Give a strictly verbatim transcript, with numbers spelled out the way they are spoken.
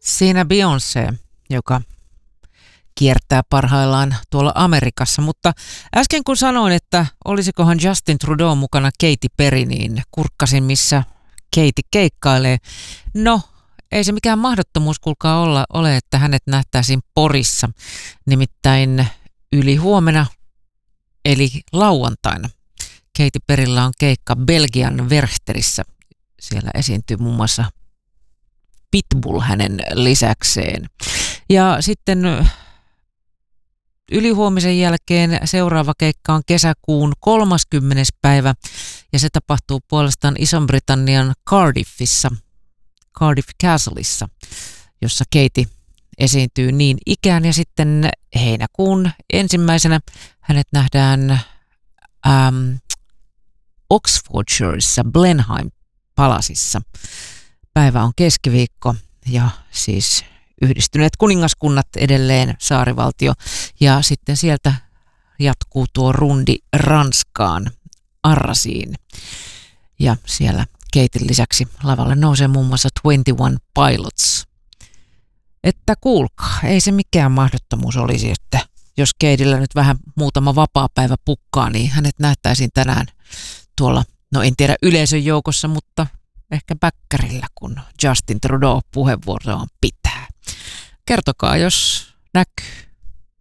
Siinä Beyoncé, joka kiertää parhaillaan tuolla Amerikassa, mutta äsken kun sanoin, että olisikohan Justin Trudeau mukana Katy Perry, niin kurkkasin missä Katy keikkailee. No, ei se mikään mahdottomuus kuulkaa olla, ole, että hänet nähtäisiin Porissa, nimittäin yli huomenna, eli lauantaina. Katy Perryllä on keikka Belgian Werchterissä. Siellä esiintyy muun muassa Pitbull hänen lisäkseen. Ja sitten ylihuomisen jälkeen seuraava keikka on kesäkuun kolmaskymmenes päivä ja se tapahtuu puolestaan Ison-Britannian Cardiffissa, Cardiff Castleissa, jossa Katy esiintyy niin ikään. Ja sitten heinäkuun ensimmäisenä hänet nähdään ähm, Oxfordshireissa Blenheim Palasissa. Päivä on keskiviikko ja siis Yhdistyneet kuningaskunnat edelleen saarivaltio ja sitten sieltä jatkuu tuo rundi Ranskaan, Arrasiin. Ja siellä Katyn lisäksi lavalle nousee muun muassa twenty-one Pilots. Että kuulkaa, ei se mikään mahdottomuus olisi, että jos Katyllä nyt vähän muutama vapaapäivä pukkaa, niin hänet nähtäisiin tänään tuolla, no en tiedä yleisön joukossa, mutta ehkä päkkärillä, kun Justin Trudeau puheenvuoroaan pitää. Kertokaa, jos näkyy.